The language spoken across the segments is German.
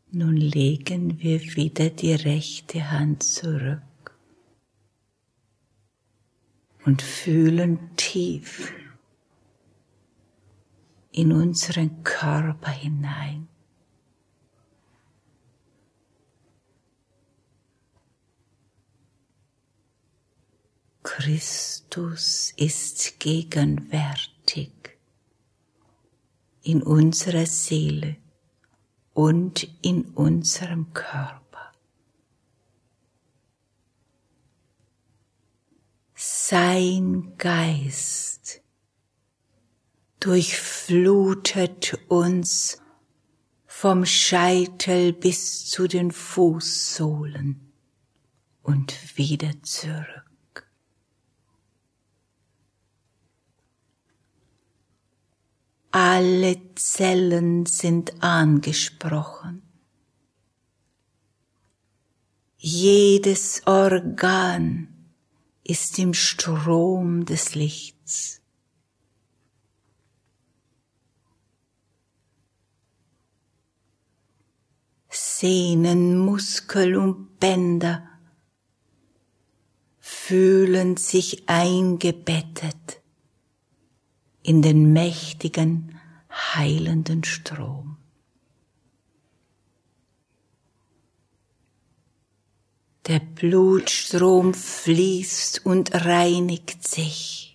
Nun legen wir wieder die rechte Hand zurück und fühlen tief in unseren Körper hinein. Christus ist gegenwärtig in unserer Seele und in unserem Körper. Sein Geist durchflutet uns vom Scheitel bis zu den Fußsohlen und wieder zurück. Alle Zellen sind angesprochen. Jedes Organ ist im Strom des Lichts. Sehnen, Muskel und Bänder fühlen sich eingebettet in den mächtigen, heilenden Strom. Der Blutstrom fließt und reinigt sich.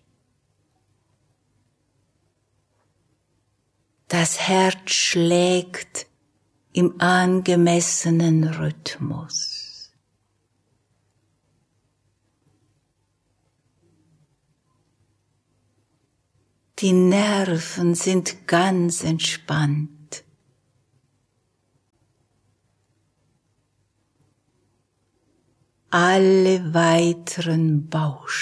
Das Herz schlägt im angemessenen Rhythmus. Die Nerven sind ganz entspannt. Alle weiteren Bausteine